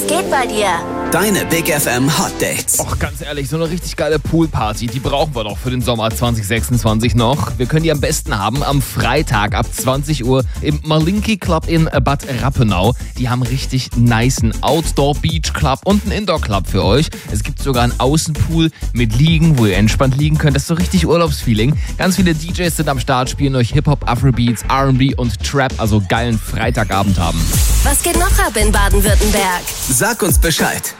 Was geht bei dir? Deine Big FM Hot Dates. Och, ganz ehrlich, so eine richtig geile Poolparty, die brauchen wir doch für den Sommer 2026 noch. Wir können die am besten haben am Freitag ab 20 Uhr im Malinki Club in Bad Rappenau. Die haben richtig nicen Outdoor Beach Club und einen Indoor Club für euch. Es gibt sogar einen Außenpool mit Liegen, wo ihr entspannt liegen könnt. Das ist so richtig Urlaubsfeeling. Ganz viele DJs sind am Start, spielen euch Hip-Hop, Afrobeats, R&B und Trap, also geilen Freitagabend haben. Was geht noch ab in Baden-Württemberg? Sag uns Bescheid.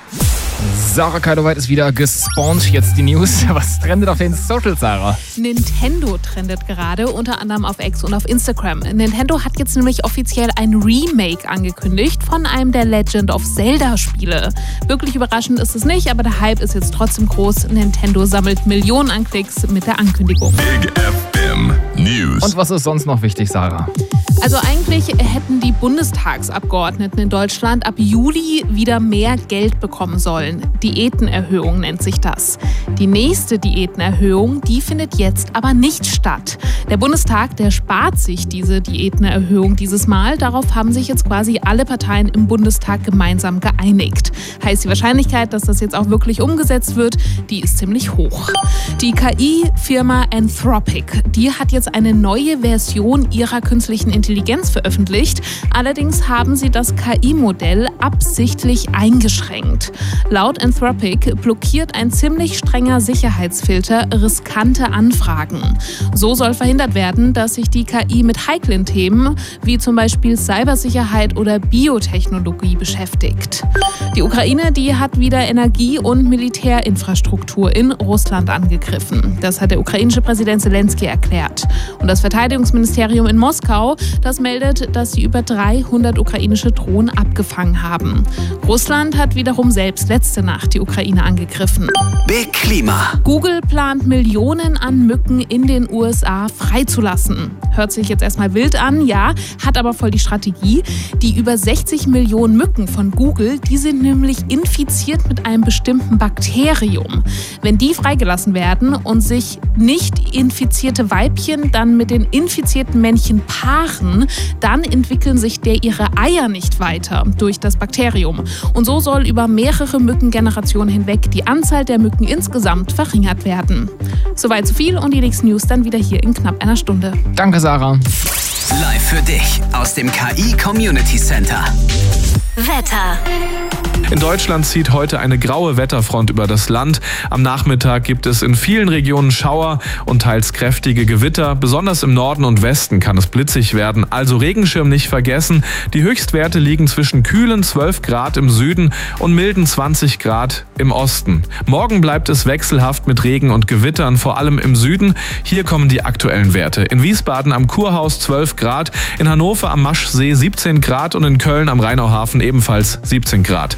Sarah Keiderweit ist wieder gespawnt. Jetzt die News. Was trendet auf den Socials, Sarah? Nintendo trendet gerade, unter anderem auf X und auf Instagram. Nintendo hat jetzt nämlich offiziell ein Remake angekündigt von einem der Legend of Zelda-Spiele. Wirklich überraschend ist es nicht, aber der Hype ist jetzt trotzdem groß. Nintendo sammelt Millionen an Klicks mit der Ankündigung. Big FM News. Und was ist sonst noch wichtig, Sarah? Also eigentlich hätten die Bundestagsabgeordneten in Deutschland ab Juli wieder mehr Geld bekommen sollen. Diätenerhöhung nennt sich das. Die nächste Diätenerhöhung, die findet jetzt aber nicht statt. Der Bundestag, der spart sich diese Diätenerhöhung dieses Mal. Darauf haben sich jetzt quasi alle Parteien im Bundestag gemeinsam geeinigt. Heißt, die Wahrscheinlichkeit, dass das jetzt auch wirklich umgesetzt wird, die ist ziemlich hoch. Die KI-Firma Anthropic, die hat jetzt eine neue Version ihrer künstlichen Intelligenz veröffentlicht. Allerdings haben sie das KI-Modell absichtlich eingeschränkt. Laut Anthropic blockiert ein ziemlich strenger Sicherheitsfilter riskante Anfragen. So soll verhindert werden, dass sich die KI mit heiklen Themen wie zum Beispiel Cybersicherheit oder Biotechnologie beschäftigt. Die Ukraine, die hat wieder Energie- und Militärinfrastruktur in Russland angegriffen. Das hat der ukrainische Präsident Zelensky erklärt. Und das Verteidigungsministerium in Moskau, das meldet, dass sie über 300 ukrainische Drohnen abgefangen haben. Russland hat wiederum selbst letzte Nacht die Ukraine angegriffen. Big Klima. Google plant Millionen an Mücken in den USA freizulassen. Hört sich jetzt erstmal wild an, ja, hat aber voll die Strategie. Die über 60 Millionen Mücken von Google, die sind nämlich infiziert mit einem bestimmten Bakterium. Wenn die freigelassen werden und sich nicht infizierte Weibchen dann mit den infizierten Männchen paaren, dann entwickeln sich ihre Eier nicht weiter durch das Bakterium. Und so soll über mehrere Mückengenerationen hinweg die Anzahl der Mücken insgesamt verringert werden. Soweit so viel und die nächsten News dann wieder hier in knapp einer Stunde. Danke, Sarah. Live für dich aus dem KI Community Center. Wetter. In Deutschland zieht heute eine graue Wetterfront über das Land. Am Nachmittag gibt es in vielen Regionen Schauer und teils kräftige Gewitter. Besonders im Norden und Westen kann es blitzig werden. Also Regenschirm nicht vergessen. Die Höchstwerte liegen zwischen kühlen 12 Grad im Süden und milden 20 Grad im Osten. Morgen bleibt es wechselhaft mit Regen und Gewittern, vor allem im Süden. Hier kommen die aktuellen Werte. In Wiesbaden am Kurhaus 12 Grad, in Hannover am Maschsee 17 Grad und in Köln am Rheinauhafen ebenfalls 17 Grad.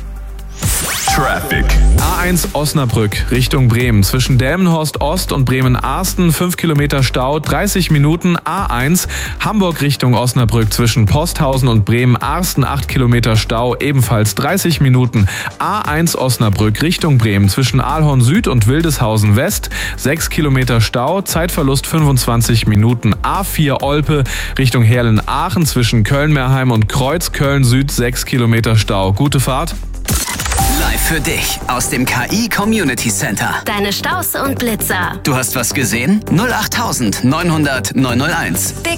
Traffic. A1 Osnabrück Richtung Bremen. Zwischen Delmenhorst Ost und Bremen-Arsten 5 Kilometer Stau, 30 Minuten. A1 Hamburg Richtung Osnabrück. Zwischen Posthausen und Bremen-Arsten 8 Kilometer Stau, ebenfalls 30 Minuten. A1 Osnabrück Richtung Bremen. Zwischen Aalhorn Süd und Wildeshausen West 6 Kilometer Stau, Zeitverlust 25 Minuten. A4 Olpe Richtung Heerlen-Aachen. Zwischen Köln-Meerheim und Kreuzköln Süd 6 Kilometer Stau. Gute Fahrt. Live für dich aus dem KI Community Center. Deine Staus und Blitzer. Du hast was gesehen? 08900 901.